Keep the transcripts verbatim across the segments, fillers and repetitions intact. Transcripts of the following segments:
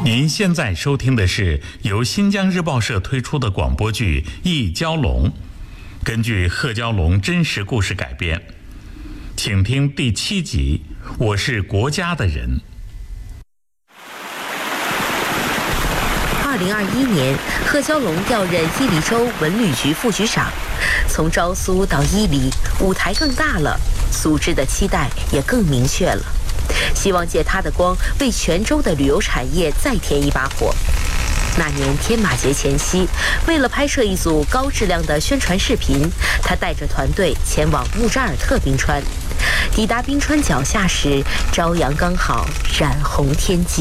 您现在收听的是由新疆日报社推出的广播剧《一蛟龙》，根据贺蛟龙真实故事改编，请听第七集《我是国家的人》。 二零二一年，贺蛟龙调任伊犁州文旅局副局长，从昭苏到伊犁，舞台更大了，组织的期待也更明确了。希望借他的光，为泉州的旅游产业再添一把火。那年天马节前夕，为了拍摄一组高质量的宣传视频，他带着团队前往木扎尔特冰川。抵达冰川脚下时，朝阳刚好，染红天际。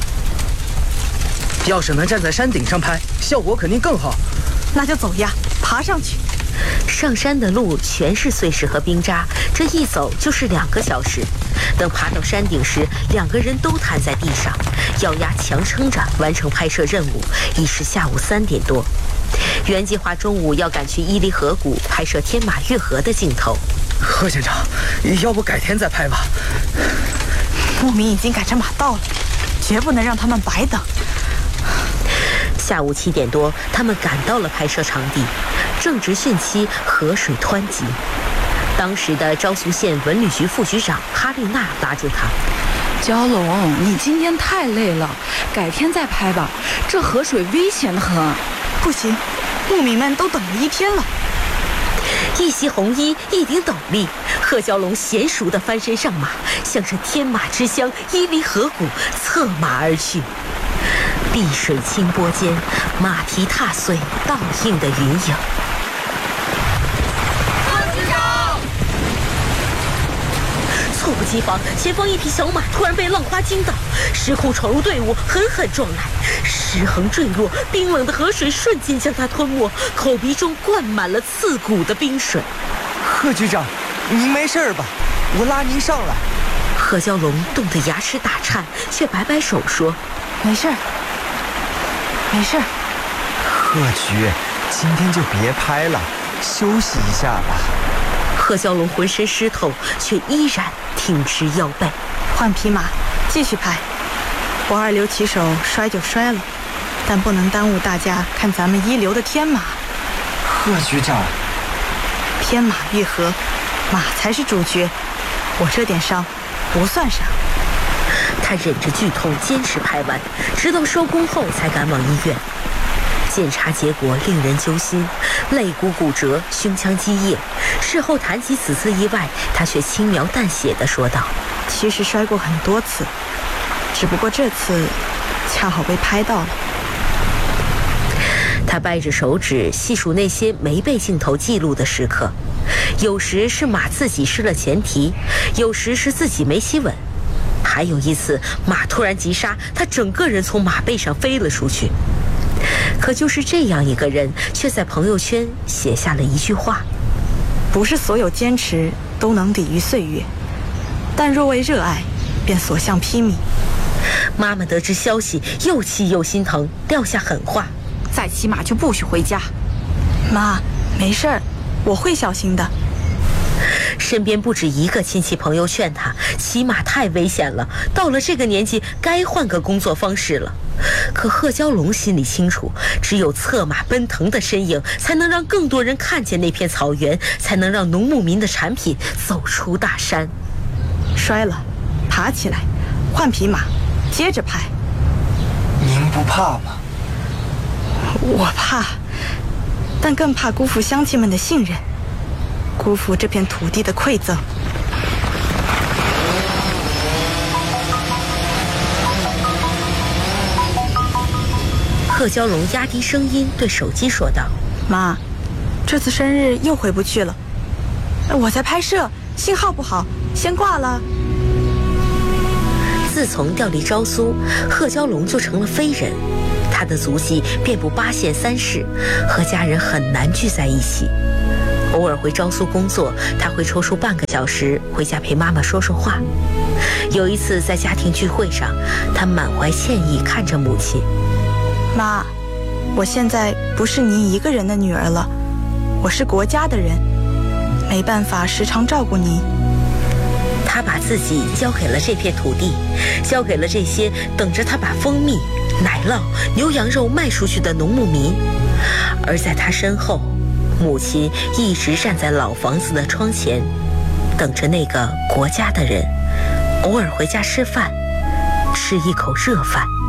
要是能站在山顶上拍，效果肯定更好。 那就走呀，爬上去。 上山的路全是碎石和冰渣，这一走就是两个小时。等爬到山顶时，两个人都瘫在地上，咬牙强撑着完成拍摄任务。已是下午三点多，原计划中午要赶去伊犁河谷拍摄天马越河的镜头。 贺县长，要不改天再拍吧？ 牧民已经赶着马到了，绝不能让他们白等。 下午七点多，他们赶到了拍摄场地。正值汛期，河水湍急。当时的昭苏县文旅局副局长哈丽娜拉住他：“ 蛟龙，你今天太累了，改天再拍吧。这河水危险得很。”“ 不行，牧民们都等了一天了。” 一袭红衣，一顶斗笠，贺蛟龙娴熟地翻身上马，向着天马之乡伊犁河谷策马而去。碧水清波间，马蹄踏碎倒映的云影。猝不及防，前方一匹小马突然被浪花惊到，失控闯入队伍，狠狠撞来，失衡坠落，冰冷的河水瞬间将它吞没，口鼻中灌满了刺骨的冰水。 贺局长，您没事吧？我拉您上来。 贺蛟龙冻得牙齿打颤，却摆摆手说：“ 没事，没事。” 贺局，今天就别拍了，休息一下吧。 贺蛟龙浑身湿透，却依然挺直腰背。 换匹马，继续拍。我二流骑手摔就摔了，但不能耽误大家看咱们一流的天马。 贺局长， 天马愈合，马才是主角。我这点伤不算啥。 他忍着剧痛坚持拍完，直到收工后才赶往医院。检查结果令人揪心，肋骨骨折，胸腔积液。事后谈起此次意外，他却轻描淡写地说道：“ 其实摔过很多次，只不过这次恰好被拍到了。” 他掰着手指细数那些没被镜头记录的时刻，有时是马自己失了前蹄，有时是自己没骑稳，还有一次马突然急刹，他整个人从马背上飞了出去。可就是这样一个人，却在朋友圈写下了一句话：“ 不是所有坚持都能抵御岁月，但若为热爱，便所向披靡。” 妈妈得知消息，又气又心疼，撂下狠话：“ 再骑马就不许回家。”“ 妈，没事儿，我会小心的。” 身边不止一个亲戚朋友劝他，骑马太危险了，到了这个年纪该换个工作方式了。可贺蛟龙心里清楚，只有策马奔腾的身影，才能让更多人看见那片草原，才能让农牧民的产品走出大山。 摔了，爬起来，换匹马，接着拍。 您不怕吗？ 我怕，但更怕辜负乡亲们的信任，辜负这片土地的馈赠。 贺蛟龙压低声音对手机说道：“ 妈，这次生日又回不去了，我在拍摄，信号不好，先挂了。” 自从调离昭苏，贺蛟龙就成了飞人，他的足迹遍布八县三市，和家人很难聚在一起。偶尔回昭苏工作，他会抽出半个小时回家陪妈妈说说话。有一次在家庭聚会上，他满怀歉意看着母亲：“ 妈，我现在不是您一个人的女儿了，我是国家的人，没办法时常照顾您。” 他把自己交给了这片土地，交给了这些等着他把蜂蜜、奶酪、牛羊肉卖出去的农牧民。而在他身后，母亲一直站在老房子的窗前，等着那个国家的人偶尔回家吃饭，吃一口热饭。